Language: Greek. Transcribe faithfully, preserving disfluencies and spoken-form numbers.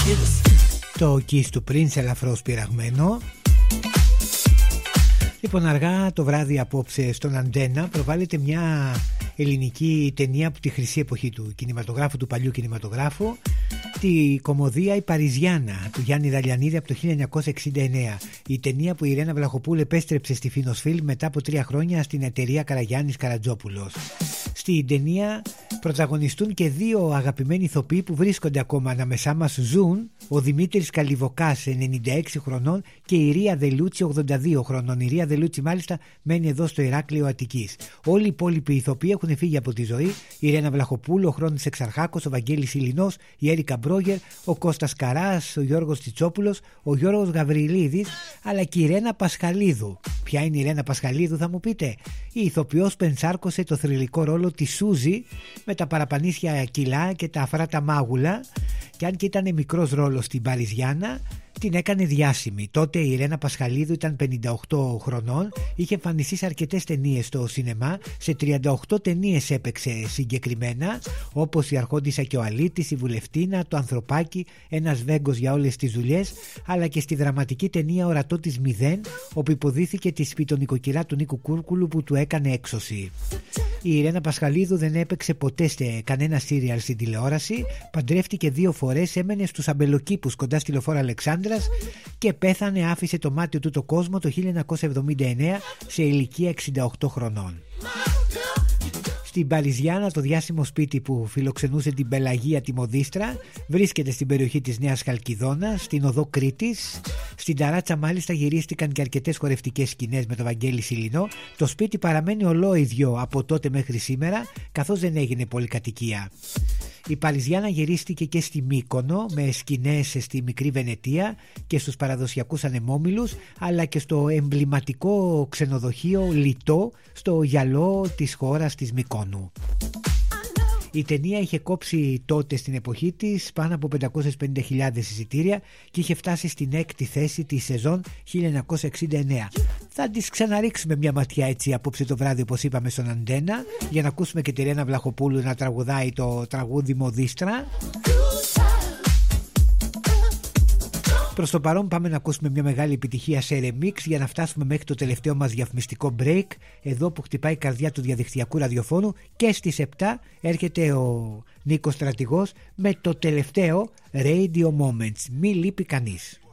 Το Kiss του Prince, ελαφρώς πειραγμένο. Λοιπόν, αργά το βράδυ απόψε στον Αντένα προβάλλεται μια ελληνική ταινία από τη χρυσή εποχή του κινηματογράφου, του παλιού κινηματογράφου, τη κωμωδία «Η Παριζιάνα» του Γιάννη Δαλιανίδη από το χίλια εννιακόσια εξήντα εννέα. Η ταινία που η Ιρένα Βλαχοπούλου επέστρεψε στη Φίνος-Φιλμ μετά από τρία χρόνια στην εταιρεία Καραγιάννης Καρατζόπουλος. Στην ταινία πρωταγωνιστούν και δύο αγαπημένοι ηθοποιοί που βρίσκονται ακόμα ανάμεσά μας. Ζουν ο Δημήτρης Καλιβοκάς, ενενήντα έξι χρονών, και η Ρία Δελούτσι, ογδόντα δύο χρονών. Η Ρία Δελούτσι μάλιστα μένει εδώ στο Ηράκλειο Αττικής. Όλοι οι υπόλοιποι ηθοποιοί έχουν φύγει από τη ζωή. Η Ιρένα Βλαχοπούλου, ο Χρόνης Εξαρχάκος, ο Βαγγέλης Ηλινός, η Έρικα Μπρόγερ, ο Κώστας Καράς, ο Γιώργος Τσιτσόπουλος, ο Γιώργος Γαβριλίδης, αλλά και η Ρένα Πασχαλίδου. Ποια είναι η Ρένα Πασχαλίδου, θα μου πείτε? Η ηθοποιός που ενσάρκωσε το θρυλικό ρόλο τη Σούζη με τα παραπανίσια κιλά και τα αφράτα μάγουλα, και αν και ήταν μικρός ρόλος στην Παριζιάνα, την έκανε διάσημη. Τότε η Ιρένα Πασχαλίδου ήταν πενήντα οκτώ χρονών, είχε εμφανιστεί σε αρκετές ταινίες στο σινεμά, σε τριάντα οκτώ ταινίες έπαιξε συγκεκριμένα, όπως η Αρχόντισσα και ο Αλήτης, η Βουλευτίνα, το Ανθρωπάκι, ένας Βέγκος για όλες τις δουλειές, αλλά και στη δραματική ταινία Ορατό της Μηδέν, όπου υποδίθηκε τη σπιτονικοκυρά του Νίκου Κούρκουλου που του έκανε έξωση. Η Ιρένα Πασχαλίδου δεν έπαιξε ποτέ σε κανένα σύριαλ στην τηλεόραση, παντρεύτηκε δύο φορές, έμενε στους Αμπελοκήπους κοντά στη Λεωφόρο Αλεξάνδρας και πέθανε, άφησε το μάτι του το κόσμο το χίλια εννιακόσια εβδομήντα εννέα σε ηλικία εξήντα οκτώ χρονών. Στην Παριζιάνα, το διάσημο σπίτι που φιλοξενούσε την Πελαγία τη Μοδίστρα βρίσκεται στην περιοχή της Νέας Χαλκιδόνας, στην οδό Κρήτης. Στην ταράτσα μάλιστα γυρίστηκαν και αρκετές χορευτικές σκηνές με τον Βαγγέλη Σιλινό. Το σπίτι παραμένει ολόιδιο από τότε μέχρι σήμερα, καθώς δεν έγινε πολυκατοικία. Η Παριζιάνα γυρίστηκε και στη Μύκονο με σκηνές στη Μικρή Βενετία και στους παραδοσιακούς ανεμόμυλους, αλλά και στο εμβληματικό ξενοδοχείο Λιτό στο γυαλό της χώρας της Μυκόνου. Η ταινία είχε κόψει τότε στην εποχή της πάνω από πεντακόσιες πενήντα χιλιάδες εισιτήρια και είχε φτάσει στην έκτη θέση τη σεζόν χίλια εννιακόσια εξήντα εννέα. Θα τις ξαναρίξουμε μια ματιά έτσι απόψε το βράδυ, όπως είπαμε, στον Αντένα, για να ακούσουμε και τη Ρένα Βλαχοπούλου να τραγουδάει το τραγούδι Μοδίστρα. Προς το παρόν πάμε να ακούσουμε μια μεγάλη επιτυχία σε remix για να φτάσουμε μέχρι το τελευταίο μας διαφημιστικό break, εδώ που χτυπάει η καρδιά του διαδικτυακού ραδιοφώνου, και στις επτά έρχεται ο Νίκος Στρατηγός με το τελευταίο Radio Moments. Μη λείπει κανείς.